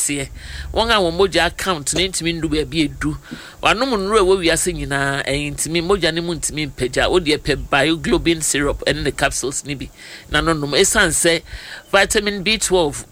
aseɛ wɔn a wɔn mogya account ne ntumi ndu baabi edu wanom nnuro a wɔwi ase nyinaa ntumi mogya ne mu ntumi mpagya wo de pɛ bioglobin syrup and the capsules ne bi na no nom esan sɛ vitamin B12